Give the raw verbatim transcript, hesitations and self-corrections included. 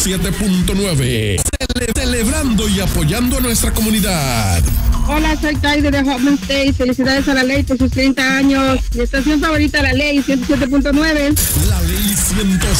siete punto nueve. Cele- celebrando y apoyando a nuestra comunidad. Hola, soy Taide de Home State. Felicidades a La Ley por sus treinta años. Mi estación favorita, La Ley ciento siete punto nueve. La Ley ciento